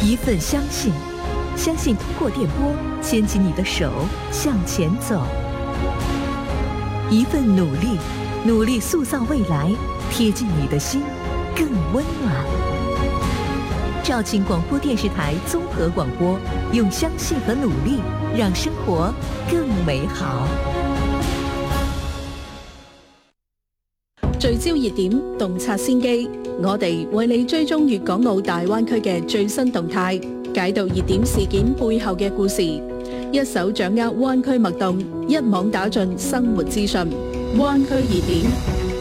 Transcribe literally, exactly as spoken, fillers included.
一份相信，相信通过电波牵起你的手向前走；一份努力，努力塑造未来，贴近你的心，更温暖。肇庆广播電視台綜合廣播，用相信和努力，讓生活更美好。 聚焦熱點，洞察先機，我哋為你追蹤粵港澳大灣區嘅最新動態，解讀熱點事件背後嘅故事，一手掌握灣區脈動，一網打盡生活資訊。灣區熱點。